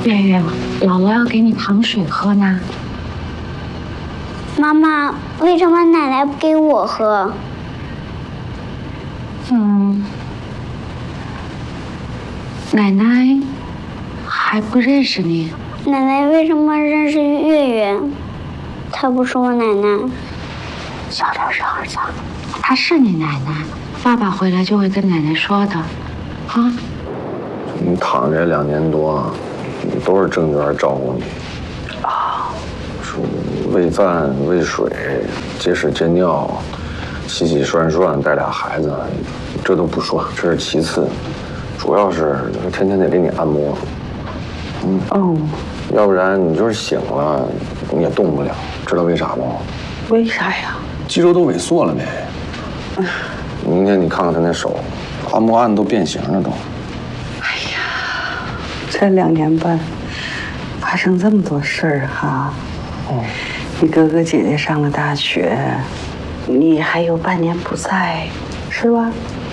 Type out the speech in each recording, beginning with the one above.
月月，姥姥要给你糖水喝呢。 妈妈，为什么奶奶不给我喝？ 奶奶还不认识你。 奶奶为什么认识月月？她不是我奶奶。 小点声，儿子，她是你奶奶，爸爸回来就会跟奶奶说的，啊。 你躺着2年多，都是郑娟照顾你啊，说喂饭、喂水、接屎接尿、洗洗涮涮，带俩孩子，这都不说，这是其次，主要是天天得给你按摩。要不然你就是醒了，你也动不了，知道为啥吗？ 为啥呀？ 肌肉都萎缩了呗。明天你看看他那手，按摩按的都变形了都。 这2年半，发生这么多事儿哈。你哥哥姐姐上了大学，你还有半年不在，是吧？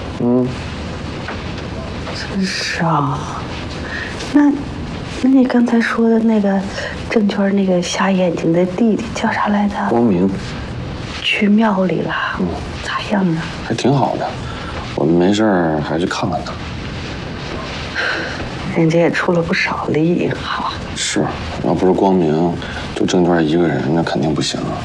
真是啊。那你刚才说的那个郑娟那个瞎眼睛的弟弟叫啥来着？ 光明。 去庙里了。咋样啊？ 还挺好的，我们没事儿还去看看他。 人家也出了不少力，好。 是，要不是光明，就郑娟一个人，那肯定不行啊。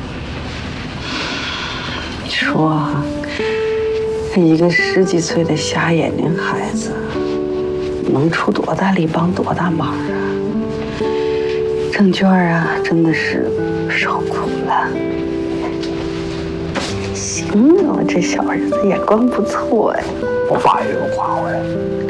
你说，一个10几岁的瞎眼睛孩子，能出多大力帮多大忙啊？郑娟啊，真的是受苦了。行啊，我这小儿子眼光不错呀。 我爸也有夸我呀。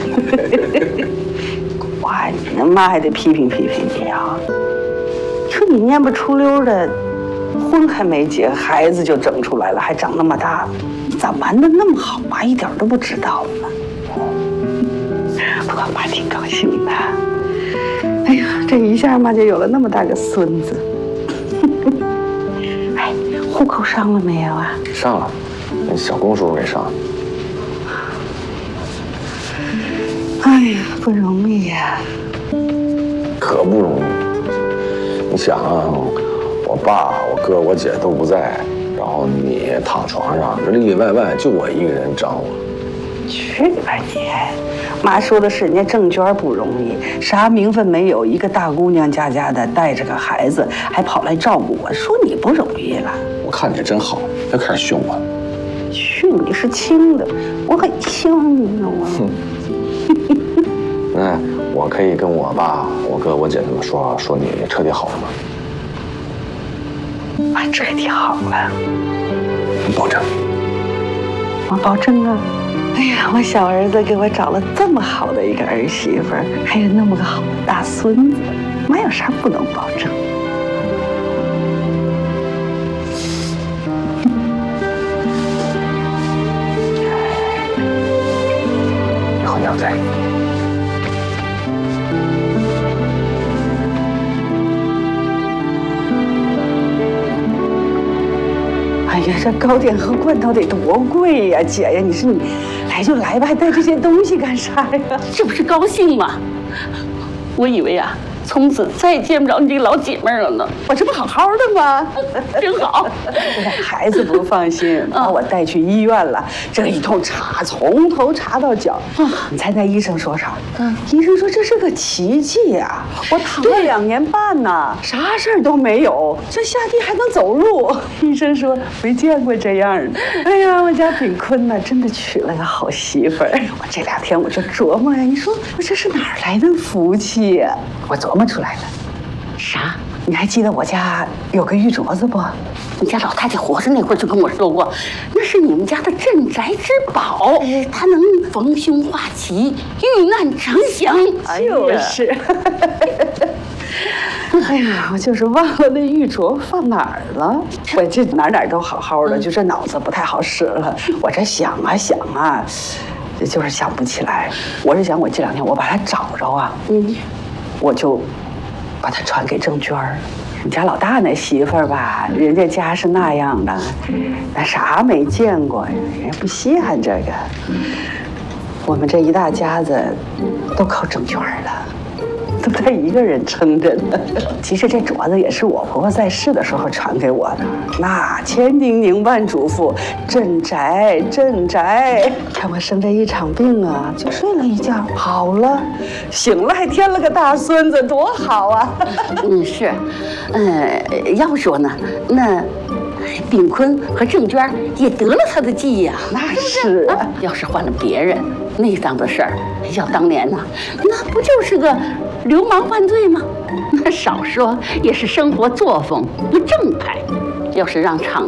哇，你那妈还得批评批评你啊！说你蔫不出溜的，婚还没结，孩子就整出来了，还长那么大，你咋瞒得那么好？妈一点都不知道呢。不过妈挺高兴的。哎呀，这一下妈就有了那么大个孙子。哎，户口上了没有啊？ 上了，那小龚叔叔给上。 哎呀，不容易呀， 可不容易。你想啊，我爸、我哥、我姐都不在，然后你躺床上，这里里外外就我一个人张罗。 去吧你！妈说的是人家郑娟不容易，啥名分没有，一个大姑娘家的带着个孩子，还跑来照顾我，说你不容易了。 我看你也真好，别开始训我。 训你是轻的，我很轻的我。 那我可以跟我爸、我哥、我姐他们说你彻底好了吗？ 妈彻底好了， 你保证？ 我保证啊！哎呀，我小儿子给我找了这么好的一个儿媳妇，还有那么个好的大孙子，妈有啥不能保证？ 以后你要在。 哎呀，这糕点和罐头得多贵呀，姐呀！你说你来就来吧，还带这些东西干啥呀？ 这不是高兴吗？我以为啊，从此再也见不着你这个老姐妹了呢。 我这不好好的吗？ 真好。 孩子不放心，把我带去医院了，这一通查，从头查到脚。你猜那医生说啥？医生说这是个奇迹呀！我躺了2年半呢，啥事儿都没有，这下地还能走路。医生说没见过这样的。哎呀，我家炳坤呢，真的娶了个好媳妇儿。我这2天我就琢磨呀，你说我这是哪儿来的福气呀？我琢磨出来了。 啥？ 你还记得我家有个玉镯子不？ 你家老太太活着那会儿就跟我说过，那是你们家的镇宅之宝，它能逢凶化吉，遇难成祥。 就是。哎呀，我就是忘了那玉镯放哪儿了。我这哪儿都好好的，就这脑子不太好使了。我这想啊想啊，就是想不起来。我是想我这2天我把它找着啊，我就把它传给郑娟儿。你家老大那媳妇儿吧，人家家是那样的，那啥没见过呀，人家不稀罕这个。我们这一大家子都靠郑娟儿了。 都他一个人撑着呢。其实这镯子也是我婆婆在世的时候传给我的，那千叮咛万嘱咐，镇宅镇宅。看我生这一场病啊，就睡了一觉，好了，醒了还添了个大孙子，多好啊！ 是，要说呢，那炳坤和郑娟也得了他的计呀， 那是啊， 要是换了别人，那档子事儿，要当年呐，那不就是个流氓犯罪吗？那少说也是生活作风不正派。要是让厂